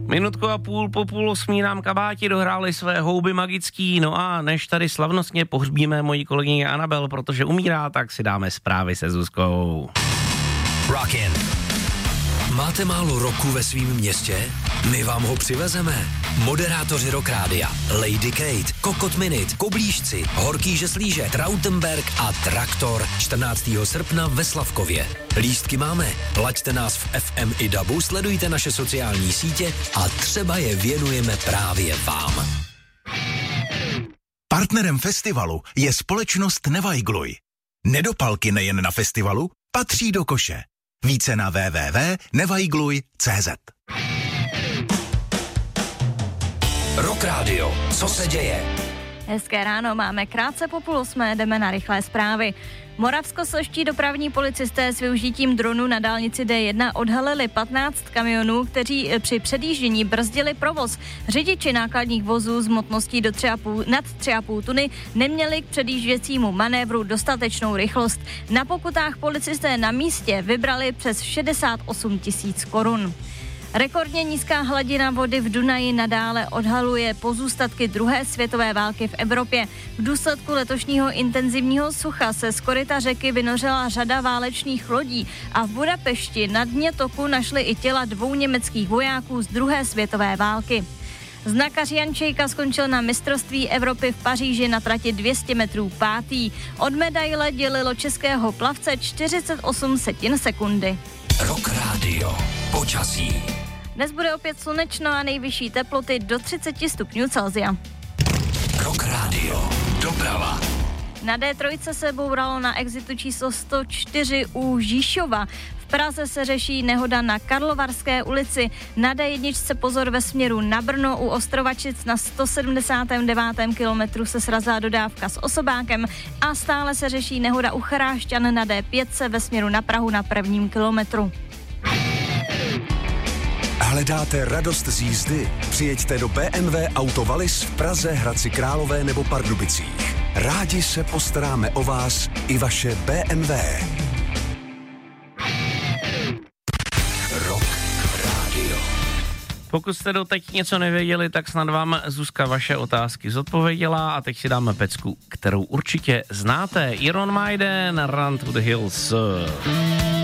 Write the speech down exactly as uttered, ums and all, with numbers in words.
Minutku a půl po půl osmí nám kabáti dohráli své houby magický, no a než tady slavnostně pohřbíme moji kolegyni Anabel, protože umírá, tak si dáme zprávy se Zuzkou. Rockin. Máte málo roku ve svém městě? My vám ho přivezeme. Moderátoři Rock Rádia, Lady Kate, Kokot Minute, Koblížci, Horký žeslíže, Trautenberg a Traktor čtrnáctého srpna ve Slavkově. Lístky máme, laďte nás v F M i dabu, sledujte naše sociální sítě a třeba je věnujeme právě vám. Partnerem festivalu je společnost Nevajgluj. Nedopalky nejen na festivalu, patří do koše. Více na w w w tečka nevajgluj tečka c z. Rock Radio, co se děje? Hezké ráno, máme krátce po půl osmé, jdeme na rychlé zprávy. Moravskoslezští dopravní policisté s využitím dronu na dálnici D jedna odhalili patnáct kamionů, kteří při předjíždění brzdili provoz. Řidiči nákladních vozů s hmotností do tři a půl, nad tři a půl tuny neměli k předjížděcímu manévru dostatečnou rychlost. Na pokutách policisté na místě vybrali přes šedesát osm tisíc korun. Rekordně nízká hladina vody v Dunaji nadále odhaluje pozůstatky druhé světové války v Evropě. V důsledku letošního intenzivního sucha se z koryta řeky vynořila řada válečných lodí a v Budapešti na dně toku našli i těla dvou německých vojáků z druhé světové války. Znakař Jan Čejka skončil na mistrovství Evropy v Paříži na trati dvě stě metrů pátý. Od medaile dělilo českého plavce čtyřicet osm setin sekundy. Rock Radio, počasí. Dnes bude opět slunečno a nejvyšší teploty do třicet stupňů Celsia. Rock Radio, doprava. Na D tři se bouralo na exitu číslo sto čtyři u Žižkova. V Praze se řeší nehoda na Karlovarské ulici. Na D jedna pozor ve směru na Brno u Ostrovačic na sto sedmdesátém devátém kilometru se srazila dodávka s osobákem a stále se řeší nehoda u Chrášťan na D pět ve směru na Prahu na prvním kilometru. Hledáte radost z jízdy? Přijeďte do B M W Auto Wallis v Praze, Hradci Králové nebo Pardubicích. Rádi se postaráme o vás i vaše B M W. Rock Radio. Pokud jste doteď něco nevěděli, tak snad vám Zuzka vaše otázky zodpověděla a teď si dáme pecku, kterou určitě znáte. Iron Maiden, Run to the Hills.